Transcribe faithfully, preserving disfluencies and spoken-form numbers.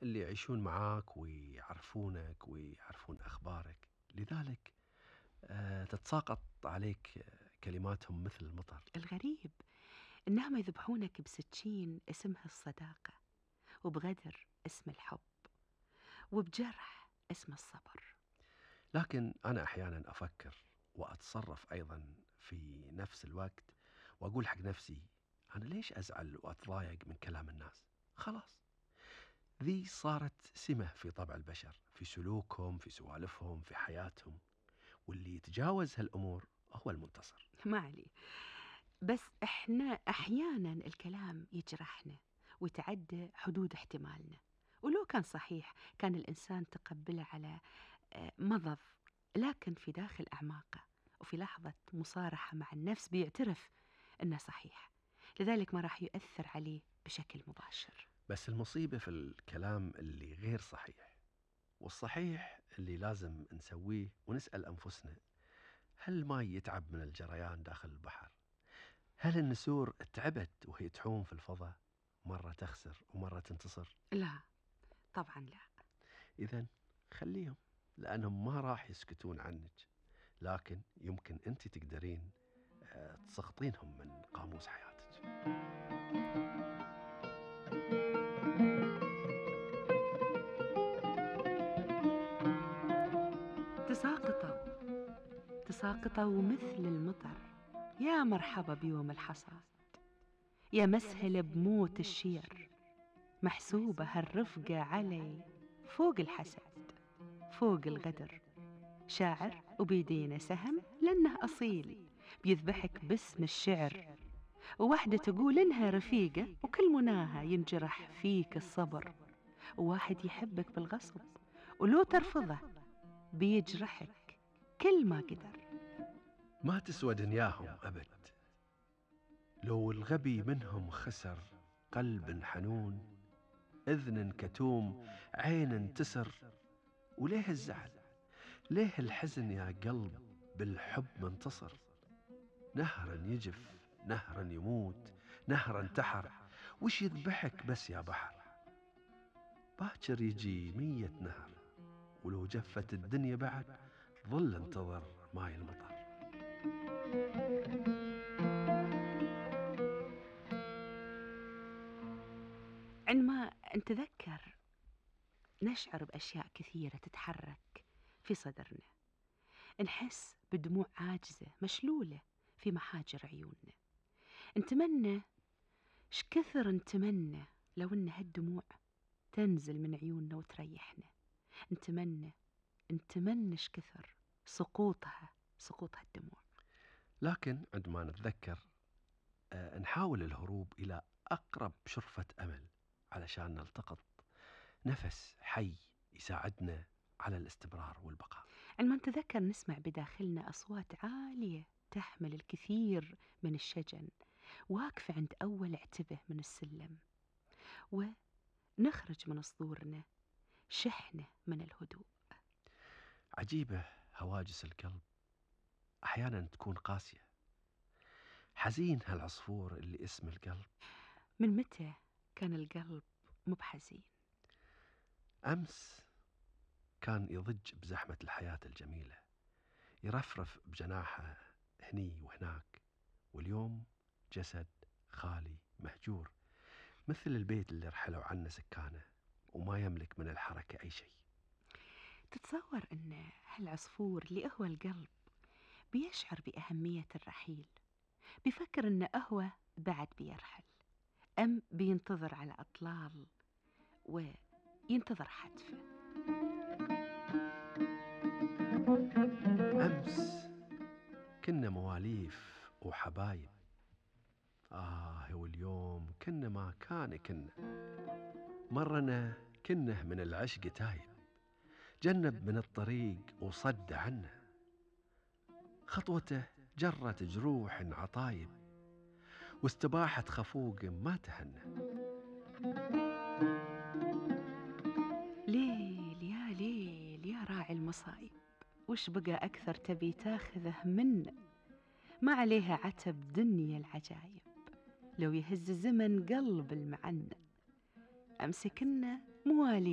اللي يعيشون معاك ويعرفونك ويعرفون أخبارك، لذلك آه، تتساقط عليك آه، كلماتهم مثل المطر. الغريب إنهم يذبحونك بسكين اسمها الصداقة، وبغدر اسم الحب، وبجرح اسم الصبر. لكن أنا أحيانا أفكر وأتصرف أيضا في نفس الوقت، وأقول حق نفسي أنا ليش أزعل وأتضايق من كلام الناس؟ خلاص، ذي صارت سمة في طبع البشر، في سلوكهم، في سوالفهم، في حياتهم، واللي يتجاوز هالأمور هو المنتصر. ما علي، بس إحنا أحيانا الكلام يجرحنا ويتعدى حدود احتمالنا، ولو كان صحيح كان الإنسان تقبله على آه، مضض، لكن في داخل أعماقه وفي لحظة مصارحة مع النفس بيعترف إنه صحيح، لذلك ما راح يؤثر عليه بشكل مباشر. بس المصيبة في الكلام اللي غير صحيح، والصحيح اللي لازم نسويه ونسأل أنفسنا: هل الماء يتعب من الجريان داخل البحر؟ هل النسور تعبت وهي تحوم في الفضاء؟ مرة تخسر ومرة تنتصر. لا، طبعا لا. إذن خليهم، لأنهم ما راح يسكتون عنك، لكن يمكن أنت تقدرين آه، تسقطينهم من قاموس حياتك. تساقطوا تساقطوا مثل المطر، يا مرحبا بيوم الحصاد، يا مسهل بموت الشير، محسوبة هالرفقة علي فوق الحسد، فوق الغدر، شاعر وبيدينا سهم لأنه أصيل بيذبحك باسم الشعر، وواحدة تقول إنها رفيقة وكل مناها ينجرح فيك الصبر، وواحد يحبك بالغصب ولو ترفضه بيجرحك كل ما قدر. ما تسوى دنياهم أبد، لو الغبي منهم خسر قلب حنون، إذن كتوم، عين تسر. وليه الزعل؟ ليه الحزن يا قلب بالحب منتصر؟ نهرا يجف، نهرا يموت، نهرا انتحر، وش يذبحك بس يا بحر؟ باكر يجي مية نهر، ولو جفت الدنيا بعد ظل انتظر ماي المطر. عندما نتذكر نشعر بأشياء كثيرة تتحرك في صدرنا، نحس بدموع عاجزة مشلولة في محاجر عيوننا، نتمنى شكثر نتمنى لو ان هالدموع تنزل من عيوننا وتريحنا، نتمنى نتمنى شكثر سقوطها سقوط هالدموع. لكن عندما نتذكر آه، نحاول الهروب إلى أقرب شرفة أمل علشان نلتقط نفس حي يساعدنا على الاستمرار والبقاء. عندما نتذكر نسمع بداخلنا أصوات عالية تحمل الكثير من الشجن واقفة عند أول اعتبة من السلم، ونخرج من صدورنا شحنة من الهدوء. عجيبة هواجس القلب، أحيانا تكون قاسية. حزين هالعصفور اللي اسمه القلب. من متى كان القلب مو بحزين؟ أمس كان يضج بزحمة الحياة الجميلة، يرفرف بجناحه هني وهناك، واليوم جسد خالي مهجور، مثل البيت اللي رحلوا عنه سكانه وما يملك من الحركة أي شيء. تتصور أن هالعصفور اللي هو القلب بيشعر بأهمية الرحيل، بيفكر أنه هو بعد بيرحل، أم بينتظر على أطلال وينتظر حتفه؟ أمس كنا مواليف وحبايب، آه واليوم كنا ما كان كنا، مرنا كنه من العشق تايب، جنب من الطريق وصد عنه، خطوته جرت جروح عطايب، واستباحت خفوق ما تهنى. ليل يا ليل يا راعي المصايب، وش بقى أكثر تبي تاخذه منا؟ ما عليها عتب دنيا العجايب، لو يهز الزمن قلب المعنى، أمسكنا موالي